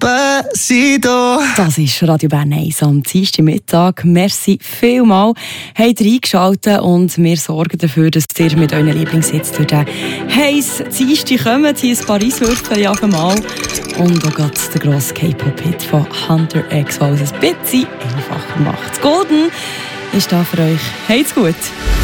Despacito. Das ist Radio Bern 1 am Dienstagmittag. Merci vielmals. Habt ihr eingeschaltet und wir sorgen dafür, dass ihr mit euren Lieblingshits durch den heissen Dienstag kommt. Hier ein Paris-Würfel auf einmal. Und auch gerade der grosse K-Pop-Hit von Hunter X, der es ein bisschen einfacher macht. Golden ist da für euch. Habt's gut.